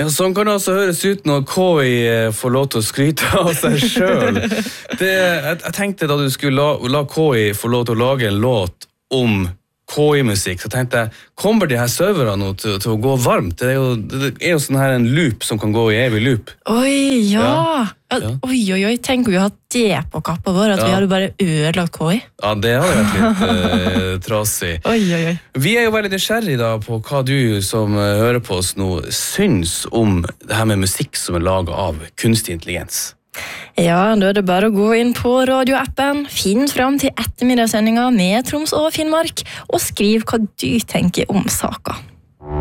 Ja, sånn kan det altså høres ut når KI får lov til å skryte av seg selv. Jeg tenkte da du skulle la KI få lov til å lage en låt om KI-musikk, så tenkte jeg, kommer de her serverne nå til å gå varmt? Det er jo sånn her en loop som kan gå i evig loop. Oi, ja. Oi, tenk om vi har det på kappa vår, at vi hadde bare ødelagt KI. Ja, det hadde vært litt trasig. Oi. Vi er jo veldig nysgjerrige da på hva du som hører på oss nå syns om det her med musikk som er laget av kunstig intelligens. Ja, da er det bare å gå inn på radioappen, finn fram til ettermiddagssendinga med Troms og Finnmark, og skriv hva du tenker om saka.